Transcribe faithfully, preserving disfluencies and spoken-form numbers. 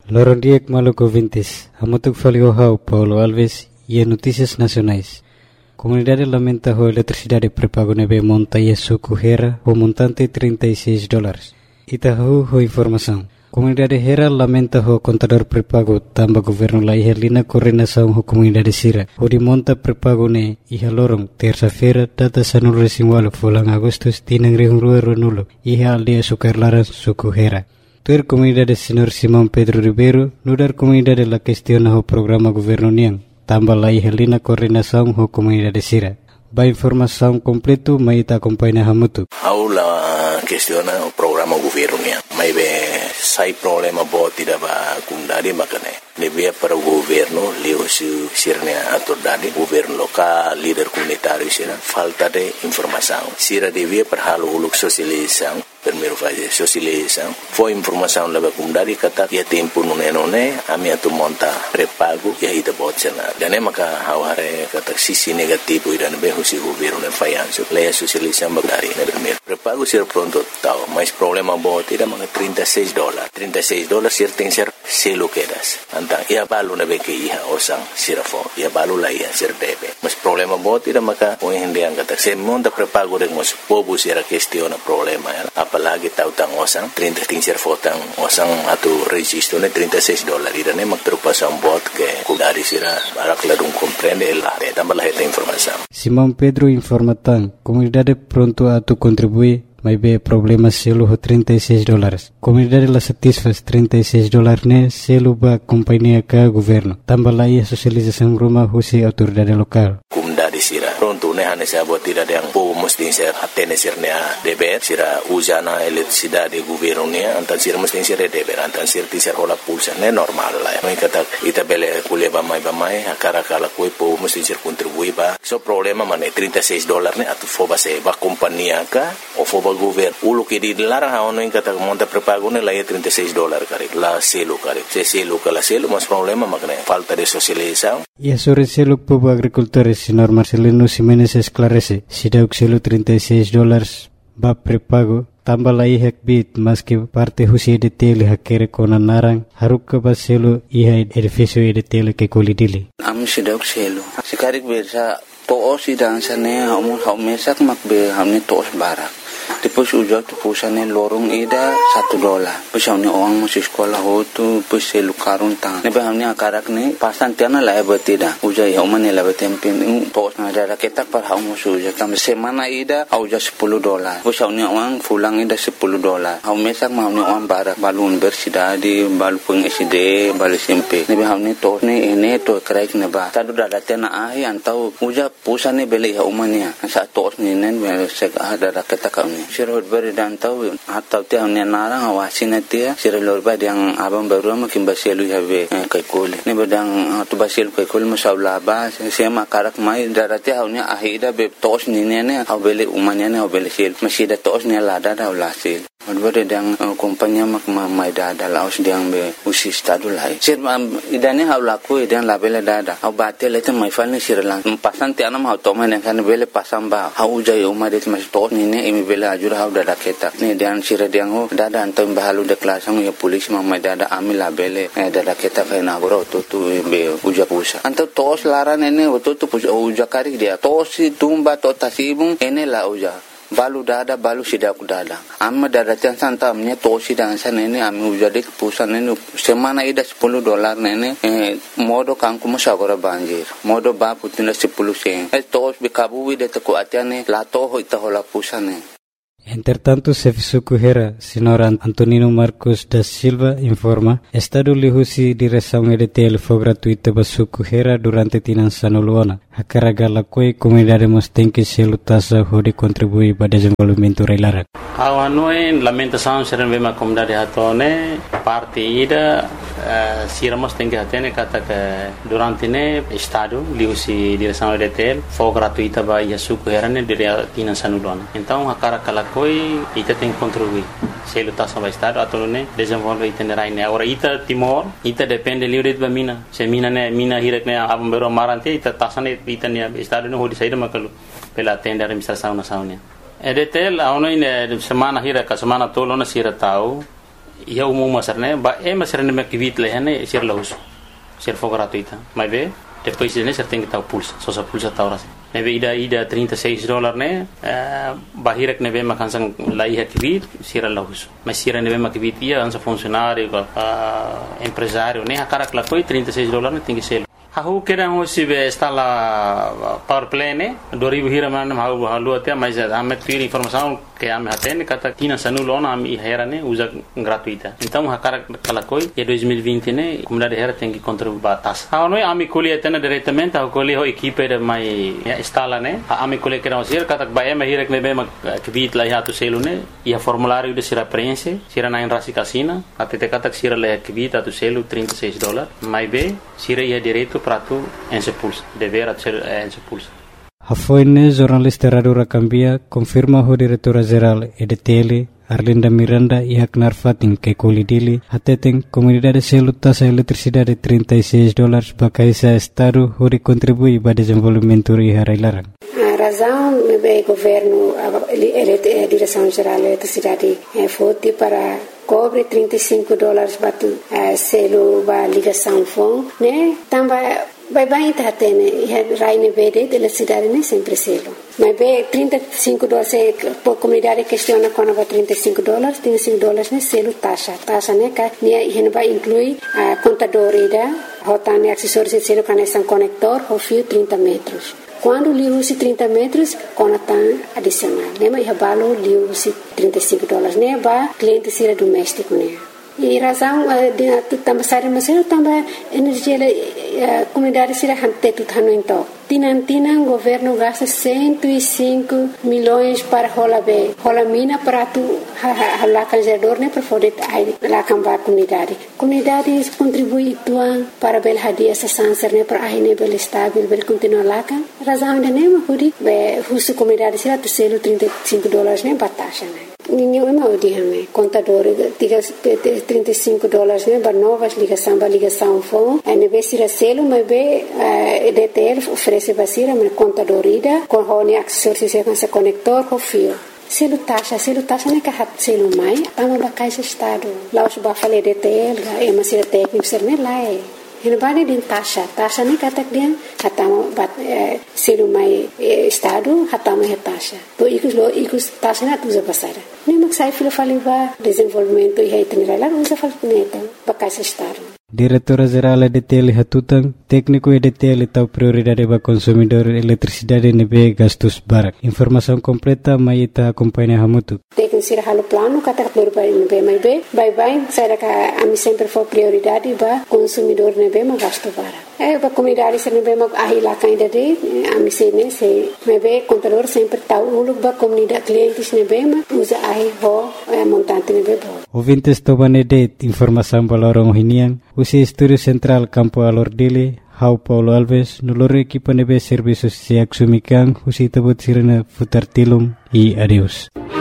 Lorondiek Maluco Vintes, Hamutuk Faliohau, Paulo Alves e Notícias Nacionais. Comunidade lamenta a eletricidade pré-pago nebe montanha suco Hera o montante trinta e seis dólares. Itahu ho informação. Comunidade Hera lamenta o contador pré-pago tamba governo la ihelina coordenação ho comunidade Sira. O de monta pré-pago ne iha lorong terça-feira data sanul resinwalo fulang agustus tinang rihungrua renulo iha aldia sukarlaran suco Hera. Ter comunidade Senhor Simão Pedro Ribeiro, nudar comunidade la questiona o programa governo niang, tambah la ihelina coordenação ho comunidade Sira. Ba informação completo mai ta acompanha hamutu. Aula questiona o programa governo niang. Mai be sai problema boti da ba kundari makane. Nebia para o governo, leo su sirnia atordade, governo local, líder comunitário sira, falta de informação. Sira devia para halo uluk sosialização, primeiro fase sosialização. Foi informação leva comunidade kata ia tempo nune nune, ami atu monta pré-pago ia ita botsena. Dan maka haware kata sisi negativo ida nebe husi governo ne fayanso. Leia sosialização bagari ne primeiro. Pré-pago sira pronto tau, mas problema boti da mga trinta e seis dólares. trinta e seis dólares sira tem ser selo quedas. Antang ia balu na beke iha osang sirafo, ia balu la iha sir debe. Mas problema boti da maka o hindi ang kata se monta pré-pago de mos pobo sira questiona problema ya. Apalagi tau tang osang trinta ting sir fotang osang atu registro ne trinta e seis dólares ida ne magtrupasan bot ke kudari sira barak ladung comprende la de tambah la esta informação. Simão Pedro informatan, comunidade pronto atu contribui mas be problema selo ho trinta e seis dólares. Comunidade la satisfaz trinta e seis dólares ne selo ba companhia ka governo. Tambah la ia socialização rumah husi autoridade lokal. Comunidade sira pronto ne hane sa buat tidak yang po mesti ser atene sirnya deber sira usana eletricidade governo ne antan sira mesti sira deber antan sira tisar ola pulsa ne normal la. Mai kata ita bele kuliah ba mai ba mai akara kala koi po mesti sir contribui ba. So problema mane trinta e seis dólares ne atu foba se ba companhia ka o foba governo ulo que di dilarang ha ono kata monta pré-pago ne la trinta e seis dólares kare la selo kare se selo kala selo mas problema makne falta de socialização. E a sobre selo povo agricultores senhor Marcelino Ximenes esclarece se dá o selo trinta e seis dólares ba pré-pago tambah la ihak bit mas que parte husi de tele hakere kona narang haruk ba selo iha edifício de tele que colidili am se dá o selo se karik bersa to osi dansa ne hamu hamesak makbe hamne tos barak. Depois uja tu pusane lorong ida satu dolar. Pesau ni orang masih sekolah ho tu pese lukarun tang. Ne baham ni akarak ni pasan tiana la betida. Uja ya umane la betempin tos na ada ketak par hau musu uja tam semana ida au ja sepuluh dolar. Pesau ni orang fulang ida sepuluh dolar. Hau mesak mau ni orang barak balun bersidadi balu peng S D balu S M P. Ne baham ni tos ni ene to kraik ne ba. Tadu dada tena ahi antau uja pusane beli ya umane. Sa tos ni nen sek ada ketak kau ni. Sirot beri dan tahu atau tiang ni narang awasin dia sirot beri yang abang baru makin basilu habe kai kol ni bedang tu basilu kai kol masalah ba sema karak mai darati haunya ahida be tos ni ne ne au bele umanya ne au bele sil masih da tos ni lada da ulasil beri yang kompanya mak mai dada laos diang be usi stadu lai sir idane hau laku idan labele dada au batel itu mai fal ni sirlang pasan tiana mau tomen kan bele pasang ba hau jai umade mas tos ni ne imi bele ajur hau dada keta ni dan sira diang ho dada antam bahalu de kelasang ya polis mamai dada ami labele dada keta kai na goro tu tu be uja pusa antam tos laran ene tu tu uja kari dia tos tumba to tasibung ene la uja balu dada balu sidak dada amma dada tiang santa amnya tosi dan sana ini ami ujade pusan ini semana ida sepuluh dolar nene eh, modo kangku masagora banjir modo ba putina sepuluh sen eh tos bikabu de teku atiane la toho ita hola pusane. Entretanto, Sefisuku Hera, senhor Antonino Marcos da Silva, informa, Estado lihusi direção E D T L foi gratuita para Suku Hera durante tinan sanuluana. A carga la coi comunidade mos tem que se lutasa hode contribuir para desenvolvimento reilara. Awanoi lamentação ser uma comunidade hatone parte ida uh, siramos tem que atene kata que durante ne Estado lihusi direção E D T L foi gratuita para Suku Hera ne dire tinan sanuluana. Então a carga la coi ita tem que contribuir. Se lutasa para Estado atau ne desenvolve itinerário ne. Agora ita Timor ita depende livre de mina. Se mina ne mina hirak ne abang bero marante ita tasane ita ne Estado ne hodi saída makalu pela tenda administração nacional. E D T L aonde semana hirak semana tolo na sira tau ia umum masar né ba é masar né que vit leh né ser laus ser for gratuita mas vê depois né ser tem que tal pulsa só só pulsa tal ras né vê ida ida trinta e seis dólares né bahirek né vê makan sang lai que vit ser laus mas ser né vê mak vit ia ansa funcionário empresário né a cara que lá foi trinta e seis dólares né tem que ser Aku kira hoje be instala power play né dua ribu hira mana halu halu até mas ame tira informação que ame até né kata tina sanu lona ame hera né usa gratuita então a cara kala coi e dois mil e vinte né comunidade hera tem que contribuir batas ah não ame colhe até diretamente a colhe ho equipe de mai instala né ame colhe kira hoje kata ba ame hira que be que vit lá hatu selo né e a formulário de sira preenche sira na enrasi casina até te kata sira le que vit hatu selo trinta e seis dólares mais be sira ia direito para tu en se pulsa dever ser en se pulsa Hafoine jornalista Radio Rakambia confirma ho diretora geral E D T L Arlinda Miranda e Haknar Fatin que colidili ateteng comunidade selo taxa eletricidade trinta e seis dólares bakaisa estado hori contribui para desenvolvimento e harailarang. A razão é governo a direção geral da eletricidade é forte para cobre trinta e cinco dólares batu selo ba ligação fon né também vai bem tá tendo e raine verde da cidade né sempre selo mas bem trinta e cinco dólares por comunidade questiona quando vai trinta e cinco dólares trinta e cinco dólares né selo taxa taxa né que né e vai inclui a contador ida rotane acessórios de selo conexão conector o fio trinta metros. Quando li usi trinta metros, conatan adicional. Né? Mas eu li usi trinta e cinco dólares. Né? Ba cliente sira doméstico. Né? E razão de também sair mas eu também energia a comunidade sira hante tudo hano então. Tinan tinan governo gasta cento e cinco milhões para rola be. Rola mina para tu lá canjador né para poder lá cambar comunidade. Comunidade contribui tuan para bel hadia essa sanser né para aí né bel estável bel continuar lá kan. Razão de né mas pudi be husu comunidade sira tu selo trinta e cinco dólares né batasha né. Ninguém é mau dia né contador trinta e cinco dólares né para novas ligação para ligação fone. A neve sira selo mas be E D T L oferece basira mas contador ida com hone acessórios com esse conector com fio. Selo taxa, selo taxa né que hat selo mai, tamo bakai estado. Lá os ba fale D T L, é mas sira técnico ser né lá é. Ele vai de taxa, taxa né kata dia, hatamo bat selo mai estado, hatamo é taxa. Do ikus lo ikus taxa na tuza basara. Nem mak sai filo fale va desenvolvimento e itinerário lá usa fale neta, bakai estado. Diretora Geral E D T L Hatutang, técnico E D T L tahu prioridade para consumidor eletricidade nebe gastos barak. Informação completa mai ita acompanha hamutu. Técnico sira halo plano kata prioridade nebe mai be, bye bye, saya ka ami sempre for prioridade para consumidor nebe ma gasto barak. É para comunidade sira nebe ma ahila kainda de, ami se ne se nebe contador sempre tahu uluk para comunidade clientes nebe ma usa ahi ho montante nebe bo. Ouvintes tobane de informação balorong hinian. Usi Estúdio Central Campo Alordile, Hau Paulo Alves, nulor equipa nebe serviços se axumikan, usi tabut sirena futar tilum e adeus.